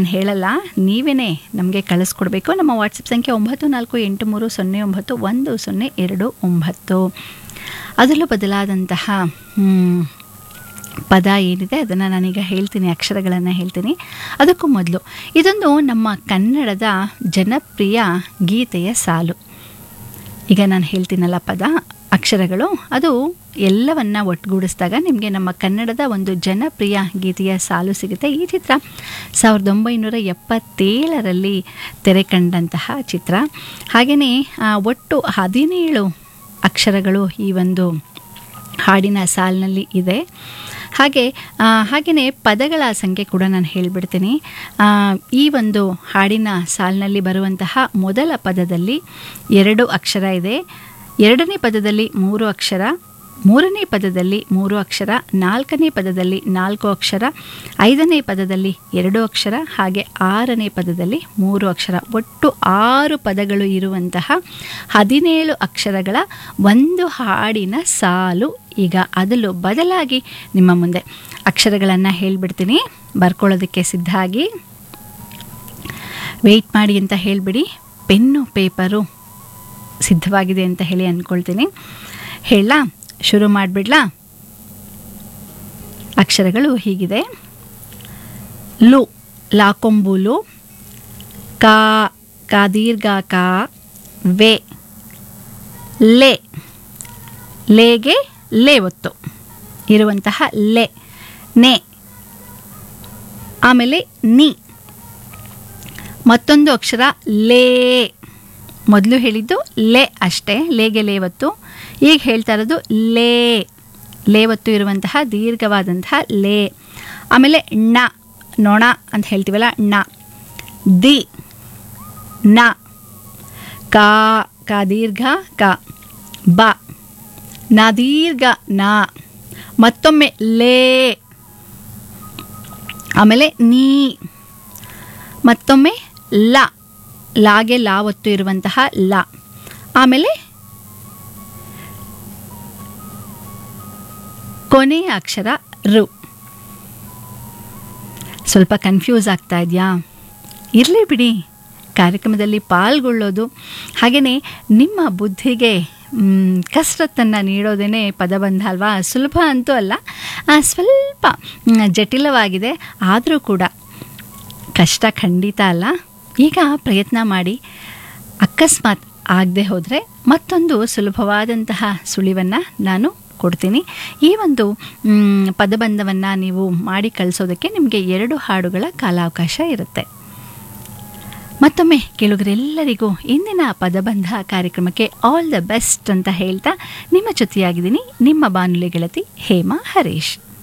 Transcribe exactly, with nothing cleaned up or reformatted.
ನಾನು ಹೇಳಲ್ಲ, ನೀವೇ ನಮಗೆ ಕಳಿಸ್ಕೊಡ್ಬೇಕು. ನಮ್ಮ ವಾಟ್ಸಪ್ ಸಂಖ್ಯೆ ಒಂಬತ್ತು ನಾಲ್ಕು ಎಂಟು ಮೂರು ಸೊನ್ನೆ ಒಂಬತ್ತು ಒಂದು ಸೊನ್ನೆ ಎರಡು ಒಂಬತ್ತು. ಅದರಲ್ಲೂ ಬದಲಾದಂತಹ ಪದ ಏನಿದೆ ಅದನ್ನು ನಾನೀಗ ಹೇಳ್ತೀನಿ, ಅಕ್ಷರಗಳನ್ನು ಹೇಳ್ತೀನಿ. ಅದಕ್ಕೂ ಮೊದಲು ಇದೊಂದು ನಮ್ಮ ಕನ್ನಡದ ಜನಪ್ರಿಯ ಗೀತೆಯ ಸಾಲು. ಈಗ ನಾನು ಹೇಳ್ತೀನಲ್ಲ ಪದ, ಅಕ್ಷರಗಳು, ಅದು ಎಲ್ಲವನ್ನ ಒಟ್ಟುಗೂಡಿಸಿದಾಗ ನಿಮಗೆ ನಮ್ಮ ಕನ್ನಡದ ಒಂದು ಜನಪ್ರಿಯ ಗೀತೆಯ ಸಾಲು ಸಿಗುತ್ತೆ. ಈ ಚಿತ್ರ ಸಾವಿರದ ಒಂಬೈನೂರ ಎಪ್ಪತ್ತೇಳರಲ್ಲಿ ತೆರೆ ಕಂಡಂತಹ ಚಿತ್ರ. ಹಾಗೆಯೇ ಒಟ್ಟು ಹದಿನೇಳು ಅಕ್ಷರಗಳು ಈ ಒಂದು ಹಾಡಿನ ಸಾಲಿನಲ್ಲಿ ಇದೆ. ಹಾಗೆ ಹಾಗೆಯೇ ಪದಗಳ ಸಂಖ್ಯೆ ಕೂಡ ನಾನು ಹೇಳಿಬಿಡ್ತೀನಿ. ಈ ಒಂದು ಹಾಡಿನ ಸಾಲಿನಲ್ಲಿ ಬರುವಂತಹ ಮೊದಲ ಪದದಲ್ಲಿ ಎರಡು ಅಕ್ಷರ ಇದೆ, ಎರಡನೇ ಪದದಲ್ಲಿ ಮೂರು ಅಕ್ಷರ, ಮೂರನೇ ಪದದಲ್ಲಿ ಮೂರು ಅಕ್ಷರ, ನಾಲ್ಕನೇ ಪದದಲ್ಲಿ ನಾಲ್ಕು ಅಕ್ಷರ, ಐದನೇ ಪದದಲ್ಲಿ ಎರಡು ಅಕ್ಷರ, ಹಾಗೆ ಆರನೇ ಪದದಲ್ಲಿ ಮೂರು ಅಕ್ಷರ. ಒಟ್ಟು ಆರು ಪದಗಳು ಇರುವಂತಹ ಹದಿನೇಳು ಅಕ್ಷರಗಳ ಒಂದು ಹಾಡಿನ ಸಾಲು. ಈಗ ಅದರಲ್ಲೂ ಬದಲಾಗಿ ನಿಮ್ಮ ಮುಂದೆ ಅಕ್ಷರಗಳನ್ನು ಹೇಳಿಬಿಡ್ತೀನಿ, ಬರ್ಕೊಳ್ಳೋದಕ್ಕೆ ಸಿದ್ಧ ಆಗಿ ವೆಯ್ಟ್ ಮಾಡಿ ಅಂತ ಹೇಳಿಬಿಡಿ. ಪೆನ್ನು ಪೇಪರು ಸಿದ್ಧವಾಗಿದೆ ಅಂತ ಹೇಳಿ ಅಂದ್ಕೊಳ್ತೀನಿ. ಹೇಳಲಾ, ಶುರು ಮಾಡಿಬಿಡ್ಲಾ? ಅಕ್ಷರಗಳು ಹೀಗಿದೆ: ಲು, ಲಾಕೊಂಬುಲು, ಕಾ, ಕಾ ದೀರ್ಘ ಕಾ, ವೆ, ಲೆ, ಲೇಗೆ ಲೇ ಒತ್ತು ಇರುವಂತಹ ಲೆ, ನೆ, ಆಮೇಲೆ ನಿ, ಮತ್ತೊಂದು ಅಕ್ಷರ ಲೇ. ಮೊದಲು ಹೇಳಿದ್ದು ಲೆ ಅಷ್ಟೇ, ಲೇಗೆ ಲೇವತ್ತು. ಈಗ ಹೇಳ್ತಾ ಇರೋದು ಲೇ, ಲೇವತ್ತು ಇರುವಂತಹ ದೀರ್ಘವಾದಂತಹ ಲೇ. ಆಮೇಲೆ ಣ, ನೊಣ ಅಂತ ಹೇಳ್ತೀವಲ್ಲ, ಣ, ದಿ, ನ, ಕಾ, ಕಾ ದೀರ್ಘ ಕ, ಬ, ನ ದೀರ್ಘ ನ, ಮತ್ತೊಮ್ಮೆ ಲೇ, ಆಮೇಲೆ ನೀ, ಮತ್ತೊಮ್ಮೆ ಲ, ಲಾಗೆ ಲಾವತ್ತು ಇರುವಂತಹ ಲ, ಆಮೇಲೆ ಕೊನೆಯ ಅಕ್ಷರ ರು. ಸ್ವಲ್ಪ ಕನ್ಫ್ಯೂಸ್ ಆಗ್ತಾ ಇದೆಯಾ? ಇರಲಿ ಬಿಡಿ, ಕಾರ್ಯಕ್ರಮದಲ್ಲಿ ಪಾಲ್ಗೊಳ್ಳೋದು ಹಾಗೆಯೇ ನಿಮ್ಮ ಬುದ್ಧಿಗೆ ಕಸರತ್ತನ್ನು ನೀಡೋದೇ ಪದಬಂಧ ಅಲ್ವಾ? ಸುಲಭ ಅಂತೂ ಅಲ್ಲ, ಸ್ವಲ್ಪ ಜಟಿಲವಾಗಿದೆ, ಆದರೂ ಕೂಡ ಕಷ್ಟ ಖಂಡಿತ ಅಲ್ಲ. ಈಗ ಪ್ರಯತ್ನ ಮಾಡಿ, ಅಕಸ್ಮಾತ್ ಆಗದೆ ಹೋದರೆ ಮತ್ತೊಂದು ಸುಲಭವಾದಂತಹ ಸುಳಿವನ್ನು ನಾನು ಕೊಡ್ತೀನಿ. ಈ ಒಂದು ಪದಬಂಧವನ್ನು ನೀವು ಮಾಡಿ ಕಳಿಸೋದಕ್ಕೆ ನಿಮಗೆ ಎರಡು ಹಾಡುಗಳ ಕಾಲಾವಕಾಶ ಇರುತ್ತೆ. ಮತ್ತೊಮ್ಮೆ ಕೇಳುಗರೆಲ್ಲರಿಗೂ ಇಂದಿನ ಪದಬಂಧ ಕಾರ್ಯಕ್ರಮಕ್ಕೆ ಆಲ್ ದ ಬೆಸ್ಟ್ ಅಂತ ಹೇಳ್ತಾ ನಿಮ್ಮ ಜೊತೆಯಾಗಿದ್ದೀನಿ ನಿಮ್ಮ ಬಾನುಲಿ ಗೆಳತಿ ಹೇಮಾ ಹರೀಶ್.